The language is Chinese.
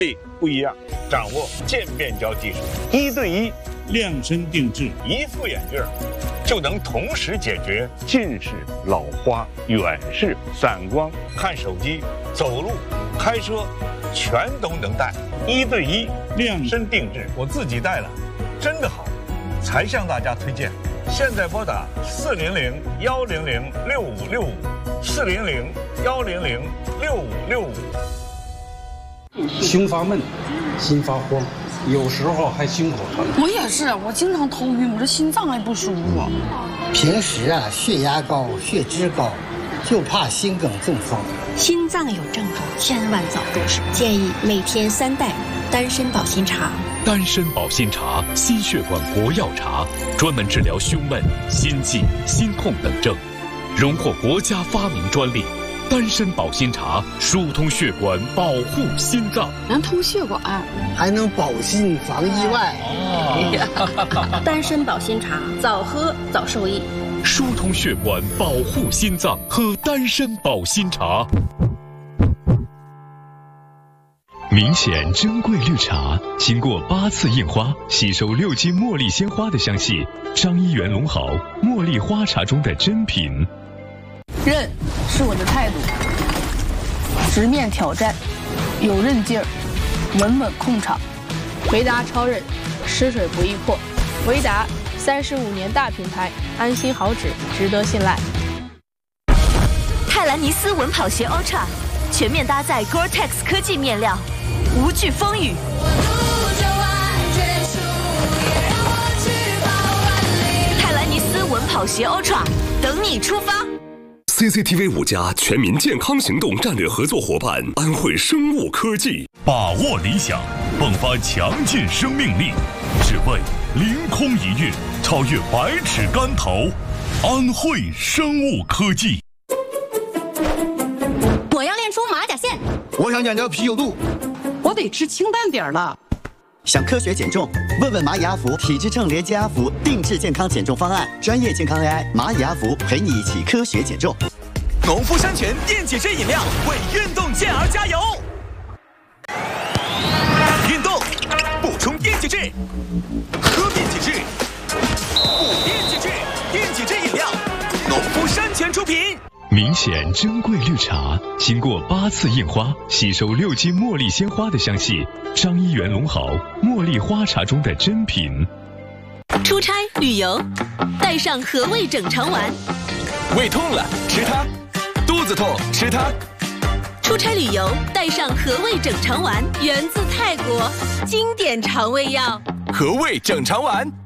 不一样，掌握渐变焦技术，1对1 量身定制， 一副眼镜就能同时解决近视、老花、远视、散光、看手机、走路、开车，全都能戴。1对1量身定制，我自己戴了，真的好，才向大家推荐。现在拨打400-100-6565，400-100-6565。 胸发闷，心发慌，有时候还心口疼。 我也是，我经常头晕，我这心脏还不舒服。 平时血压高、血脂高，就怕心梗中风。 心脏有症状，千万早重视。建议每天3袋丹参保心茶。 丹参保心茶，心血管国药茶，专门治疗胸闷、心悸、心痛等症，荣获国家发明专利。丹参保心茶疏通血管，保护心脏， 能通血管， 还能保心防意外。 丹参保心茶，早喝早受益。 疏通血管，保护心脏，喝丹参保心茶。 明显珍贵绿茶，经过8次印花，吸收6斤茉莉鲜花的香气。张一元龙好，茉莉花茶中的珍品。 韧是我的态度，直面挑战，有韧劲儿，稳稳控场。维达超韧，湿水不易破。维达35年大品牌，安心好纸，值得信赖。 泰兰尼斯稳跑鞋 Ultra 全面搭载 Gore-Tex 科技面料，无惧风雨。泰兰尼斯稳跑鞋 Ultra 等你出发。 CCTV 5家全民健康行动战略合作伙伴安慧生物科技， 把握理想，迸发强劲生命力，只为凌空一跃，超越百尺竿头。安慧生物科技。 我要练出马甲线， 我想减掉啤酒肚， 我得吃清淡点了。 想科学减重？问问蚂蚁阿福体质秤连接阿福定制健康减重方案，专业健康 AI 蚂蚁阿福陪你一起科学减重。 农夫山泉电解质饮料为运动健儿加油！运动补充电解质，喝电解质，补电解质，电解质饮料，农夫山泉出品。 明显珍贵绿茶，经过8次印花，吸收6斤茉莉鲜花的香气。张一元龙好，茉莉花茶中的珍品。 出差旅游，带上和味整肠丸。 胃痛了吃它，肚子痛吃它。 出差旅游带上和味整肠丸，源自泰国，经典肠胃药。 和味整肠丸。